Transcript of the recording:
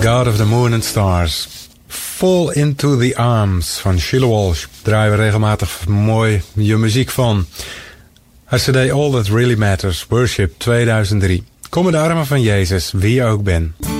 God of the Moon and Stars. Fall into the Arms van Sheila Walsh. Draaien we regelmatig mooi je muziek van. Haar cd All That Really Matters, Worship 2003. Kom in de armen van Jezus, wie je ook bent.